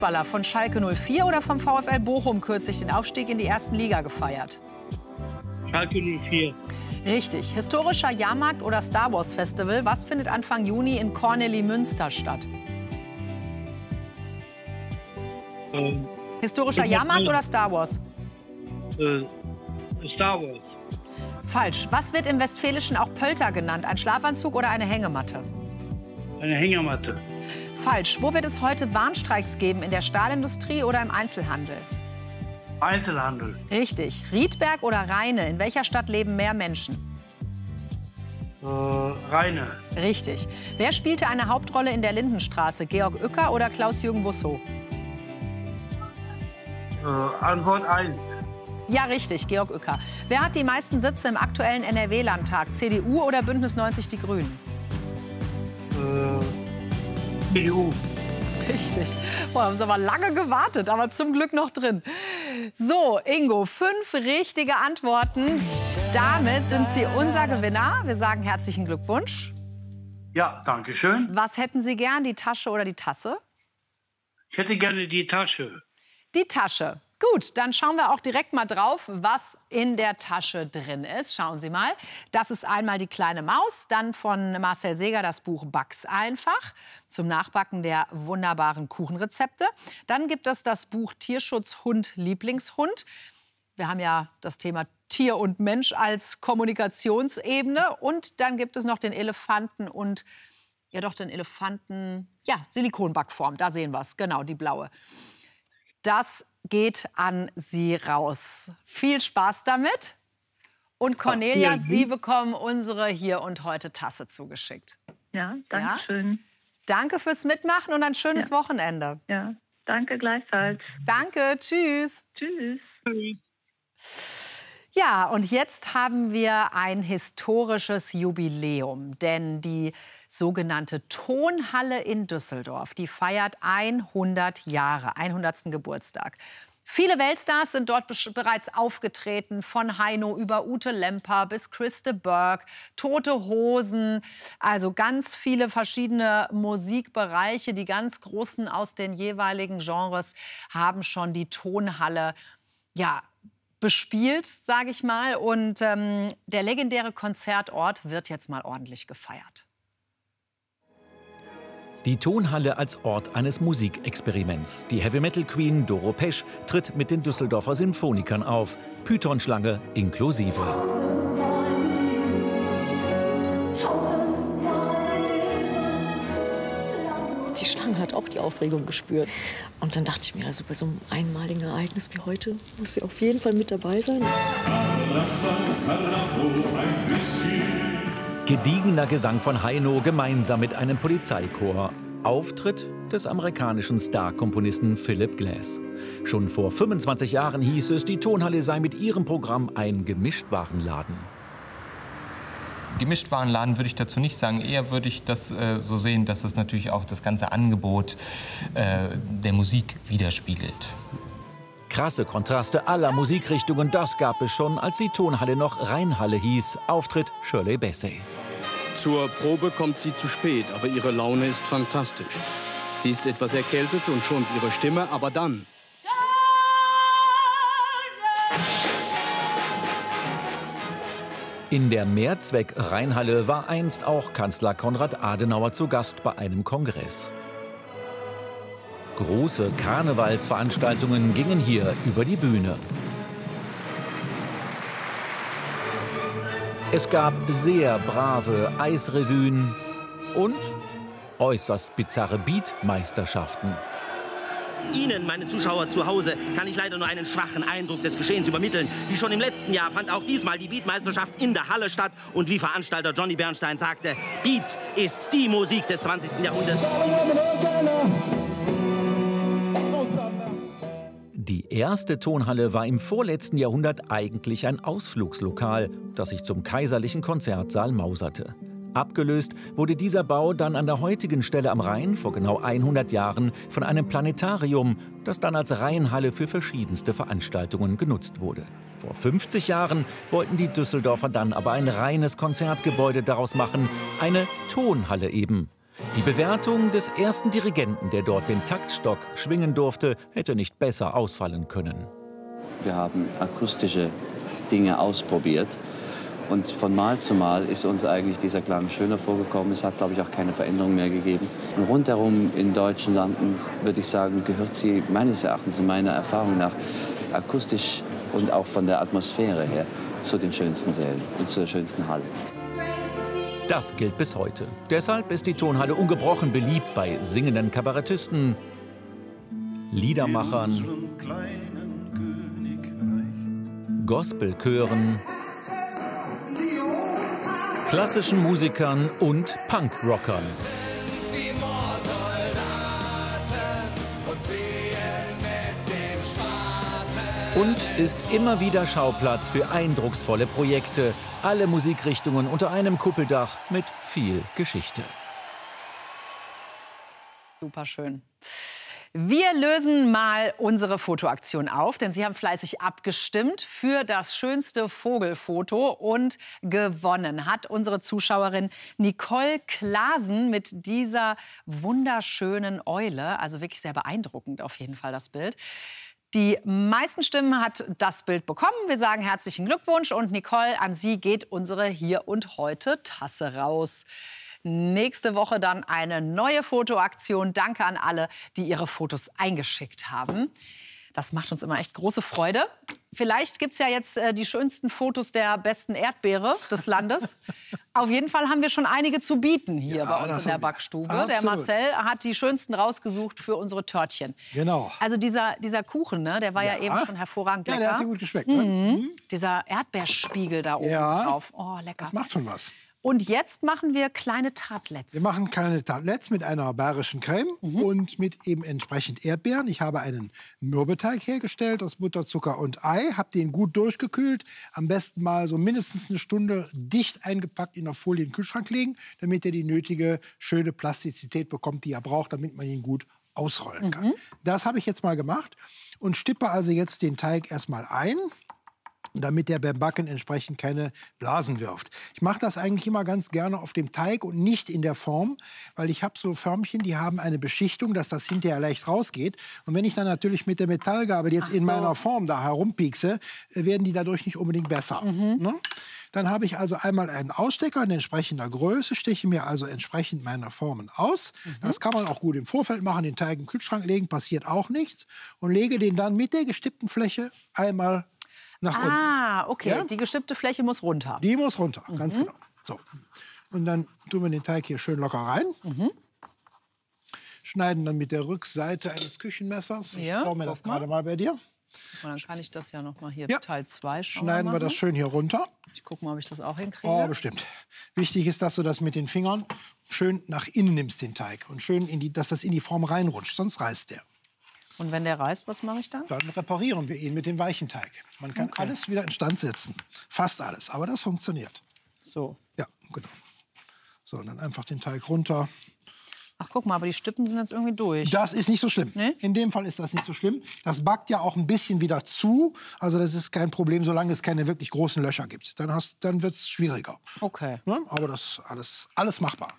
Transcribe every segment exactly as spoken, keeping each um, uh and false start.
Fußballer von Schalke null vier oder vom VfL Bochum kürzlich den Aufstieg in die ersten Liga gefeiert? Schalke null vier. Richtig. Historischer Jahrmarkt oder Star Wars Festival, was findet Anfang Juni in Kornelimünster statt? Ähm, Historischer Jahrmarkt oder Star Wars? äh, Star Wars. Falsch. Was wird im Westfälischen auch Pölter genannt? Ein Schlafanzug oder eine Hängematte? Eine Hängematte. Falsch. Wo wird es heute Warnstreiks geben? In der Stahlindustrie oder im Einzelhandel? Einzelhandel. Richtig. Riedberg oder Rheine? In welcher Stadt leben mehr Menschen? Äh, Rheine. Richtig. Wer spielte eine Hauptrolle in der Lindenstraße? Georg Uecker oder Klaus-Jürgen Wusso? Äh, Antwort eins. Ja, richtig. Georg Uecker. Wer hat die meisten Sitze im aktuellen N R W-Landtag? C D U oder Bündnis neunzig Die Grünen? Äh, C D U. Richtig. Boah, haben Sie aber lange gewartet, aber zum Glück noch drin. So, Ingo, fünf richtige Antworten. Damit sind Sie unser Gewinner. Wir sagen herzlichen Glückwunsch. Ja, danke schön. Was hätten Sie gern, die Tasche oder die Tasse? Ich hätte gerne die Tasche. Die Tasche. Gut, dann schauen wir auch direkt mal drauf, was in der Tasche drin ist. Schauen Sie mal. Das ist einmal die kleine Maus, dann von Marcel Seeger das Buch Back's einfach zum Nachbacken der wunderbaren Kuchenrezepte. Dann gibt es das Buch Tierschutz Hund Lieblingshund. Wir haben ja das Thema Tier und Mensch als Kommunikationsebene. Und dann gibt es noch den Elefanten und, ja doch, den Elefanten, ja, Silikonbackform. Da sehen wir es, genau, die blaue. Das geht an Sie raus. Viel Spaß damit. Und Cornelia, Ach, Sie bekommen unsere Hier und Heute Tasse zugeschickt. Ja, danke schön. Danke fürs Mitmachen und ein schönes Ja. Wochenende. Ja, danke gleichfalls. Danke, tschüss. Tschüss. Ja, und jetzt haben wir ein historisches Jubiläum, denn die sogenannte Tonhalle in Düsseldorf, die feiert hundert Jahre, hundertsten Geburtstag. Viele Weltstars sind dort bereits aufgetreten, von Heino über Ute Lemper bis Chris de Burgh, Tote Hosen, also ganz viele verschiedene Musikbereiche. Die ganz Großen aus den jeweiligen Genres haben schon die Tonhalle, ja, bespielt, sage ich mal. Und ähm, der legendäre Konzertort wird jetzt mal ordentlich gefeiert. Die Tonhalle als Ort eines Musikexperiments. Die Heavy-Metal-Queen Doro Pesch tritt mit den Düsseldorfer Sinfonikern auf. Python-Schlange inklusive. Die Schlange hat auch die Aufregung gespürt. Und dann dachte ich mir, also bei so einem einmaligen Ereignis wie heute muss sie auf jeden Fall mit dabei sein. Gediegener Gesang von Heino gemeinsam mit einem Polizeichor. Auftritt des amerikanischen Star-Komponisten Philip Glass. Schon vor fünfundzwanzig Jahren hieß es, die Tonhalle sei mit ihrem Programm ein Gemischtwarenladen. Gemischtwarenladen würde ich dazu nicht sagen. Eher würde ich das äh, so sehen, dass es natürlich auch das ganze Angebot äh, der Musik widerspiegelt. Krasse Kontraste aller Musikrichtungen, das gab es schon, als die Tonhalle noch Rheinhalle hieß. Auftritt Shirley Bassey. Zur Probe kommt sie zu spät, aber ihre Laune ist fantastisch. Sie ist etwas erkältet und schont ihre Stimme, aber dann... In der Mehrzweck-Rheinhalle war einst auch Kanzler Konrad Adenauer zu Gast bei einem Kongress. Große Karnevalsveranstaltungen gingen hier über die Bühne. Es gab sehr brave Eisrevuen und äußerst bizarre Beatmeisterschaften. Ihnen, meine Zuschauer zu Hause, kann ich leider nur einen schwachen Eindruck des Geschehens übermitteln. Wie schon im letzten Jahr fand auch diesmal die Beatmeisterschaft in der Halle statt. Und wie Veranstalter Johnny Bernstein sagte, Beat ist die Musik des zwanzigsten Jahrhunderts. Die erste Tonhalle war im vorletzten Jahrhundert eigentlich ein Ausflugslokal, das sich zum kaiserlichen Konzertsaal mauserte. Abgelöst wurde dieser Bau dann an der heutigen Stelle am Rhein vor genau hundert Jahren von einem Planetarium, das dann als Rheinhalle für verschiedenste Veranstaltungen genutzt wurde. Vor fünfzig Jahren wollten die Düsseldorfer dann aber ein reines Konzertgebäude daraus machen, eine Tonhalle eben. Die Bewertung des ersten Dirigenten, der dort den Taktstock schwingen durfte, hätte nicht besser ausfallen können. Wir haben akustische Dinge ausprobiert. Und von Mal zu Mal ist uns eigentlich dieser Klang schöner vorgekommen. Es hat, glaube ich, auch keine Veränderung mehr gegeben. Und rundherum in deutschen Landen, würde ich sagen, gehört sie meines Erachtens und meiner Erfahrung nach akustisch und auch von der Atmosphäre her zu den schönsten Sälen und zur schönsten Halle. Das gilt bis heute. Deshalb ist die Tonhalle ungebrochen beliebt bei singenden Kabarettisten, Liedermachern, Gospelchören, klassischen Musikern und Punkrockern. Und ist immer wieder Schauplatz für eindrucksvolle Projekte. Alle Musikrichtungen unter einem Kuppeldach mit viel Geschichte. Super schön. Wir lösen mal unsere Fotoaktion auf, denn Sie haben fleißig abgestimmt für das schönste Vogelfoto und gewonnen hat unsere Zuschauerin Nicole Klasen mit dieser wunderschönen Eule. Also wirklich sehr beeindruckend auf jeden Fall das Bild. Die meisten Stimmen hat das Bild bekommen. Wir sagen herzlichen Glückwunsch und Nicole, an Sie geht unsere Hier und Heute Tasse raus. Nächste Woche dann eine neue Fotoaktion. Danke an alle, die ihre Fotos eingeschickt haben. Das macht uns immer echt große Freude. Vielleicht gibt es ja jetzt äh, die schönsten Fotos der besten Erdbeere des Landes. Auf jeden Fall haben wir schon einige zu bieten hier ja, bei uns in der Backstube. Absolut. Der Marcel hat die schönsten rausgesucht für unsere Törtchen. Genau. Also dieser, dieser Kuchen, ne, der war ja, ja eben schon hervorragend lecker. Ja, der hat dir gut geschmeckt. Mhm. Ne? Mhm. Dieser Erdbeerspiegel da oben ja. drauf. Oh, lecker. Das macht schon was. Und jetzt machen wir kleine Tartlets. Wir machen kleine Tartlets mit einer bayerischen Creme mhm. und mit eben entsprechend Erdbeeren. Ich habe einen Mürbeteig hergestellt aus Butter, Zucker und Ei. Habe den gut durchgekühlt. Am besten mal so mindestens eine Stunde dicht eingepackt in der Folie in den Kühlschrank legen, damit er die nötige schöne Plastizität bekommt, die er braucht, damit man ihn gut ausrollen kann. Mhm. Das habe ich jetzt mal gemacht und stippe also jetzt den Teig erstmal ein, damit der beim Backen entsprechend keine Blasen wirft. Ich mache das eigentlich immer ganz gerne auf dem Teig und nicht in der Form, weil ich habe so Förmchen, die haben eine Beschichtung, dass das hinterher leicht rausgeht. Und wenn ich dann natürlich mit der Metallgabel jetzt Ach in so. meiner Form da herumpiekse, werden die dadurch nicht unbedingt besser. Mhm. Ne? Dann habe ich also einmal einen Ausstecker in entsprechender Größe, steche mir also entsprechend meiner Formen aus. Mhm. Das kann man auch gut im Vorfeld machen, den Teig im Kühlschrank legen, passiert auch nichts. Und lege den dann mit der gestippten Fläche einmal nach unten. Ah, okay. Ja? Die gestippte Fläche muss runter. Die muss runter, mhm. ganz genau. So. Und dann tun wir den Teig hier schön locker rein. Mhm. Schneiden dann mit der Rückseite eines Küchenmessers. Ja, ich brauche mir das gerade mal bei dir. Und dann kann ich das ja noch mal hier ja. Teil zwei schneiden wir, wir das schön hier runter. Ich gucke mal, ob ich das auch hinkriege. Oh, bestimmt. Wichtig ist, dass du das mit den Fingern schön nach innen nimmst, den Teig. Und schön, in die, dass das in die Form reinrutscht, sonst reißt der. Und wenn der reißt, was mache ich dann? Dann reparieren wir ihn mit dem weichen Teig. Man kann okay. alles wieder instand setzen. Fast alles, aber das funktioniert. So. Ja, genau. So, und dann einfach den Teig runter. Ach, guck mal, aber die Stippen sind jetzt irgendwie durch. Das ist nicht so schlimm. Nee? In dem Fall ist das nicht so schlimm. Das backt ja auch ein bisschen wieder zu. Also das ist kein Problem, solange es keine wirklich großen Löcher gibt. Dann, dann wird es schwieriger. Okay. Ja, aber das ist alles, alles machbar.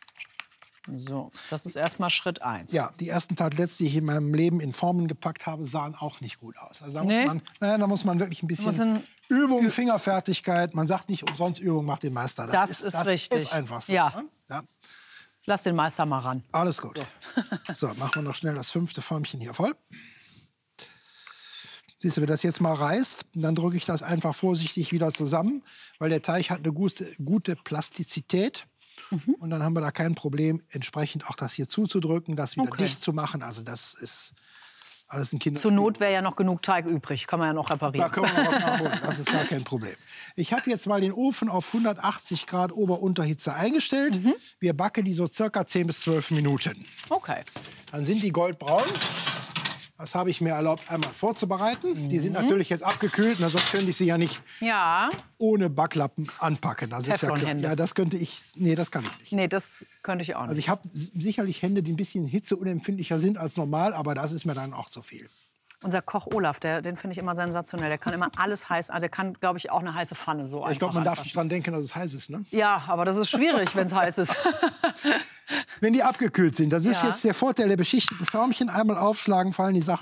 So, das ist erstmal Schritt eins. Ja, die ersten Tartlets, die ich in meinem Leben in Formen gepackt habe, sahen auch nicht gut aus. Also da, nee. muss, man, naja, da muss man wirklich ein bisschen Übung, Fingerfertigkeit. Man sagt nicht umsonst, Übung macht den Meister. Das, das ist, ist das richtig. ist einfach so. Ja. Ja. Lass den Meister mal ran. Alles gut. So, so machen wir noch schnell das fünfte Förmchen hier voll. Siehst du, wenn das jetzt mal reißt, dann drücke ich das einfach vorsichtig wieder zusammen, weil der Teig hat eine gute, gute Plastizität. Mhm. Und dann haben wir da kein Problem, entsprechend auch das hier zuzudrücken, das wieder okay. dicht zu machen. Also das ist alles ein Kinderspiel. Zur Not wäre ja noch genug Teig übrig, kann man ja noch reparieren. Da können wir noch was nachholen, das ist gar kein Problem. Ich habe jetzt mal den Ofen auf hundertachtzig Grad Ober-Unterhitze eingestellt. Mhm. Wir backen die so circa zehn bis zwölf Minuten. Okay. Dann sind die goldbraun. Das habe ich mir erlaubt, einmal vorzubereiten. Mhm. Die sind natürlich jetzt abgekühlt, na, sonst könnte ich sie ja nicht ja. ohne Backlappen anpacken. Das ist ja klar. Ja, das könnte ich. Nee, das kann ich nicht. Nee, das könnte ich auch nicht. Also ich habe sicherlich Hände, die ein bisschen hitzeunempfindlicher sind als normal, aber das ist mir dann auch zu viel. Unser Koch Olaf, der, den finde ich immer sensationell. Der kann immer alles heiß, also der kann, glaube ich, auch eine heiße Pfanne so einfach. Ich glaube, man darf nicht dran denken, dass es heiß ist, ne? Ja, aber das ist schwierig, wenn es heiß ist. Wenn die abgekühlt sind, das ist Ja. jetzt der Vorteil der beschichteten Förmchen. Einmal aufschlagen, fallen die Sachen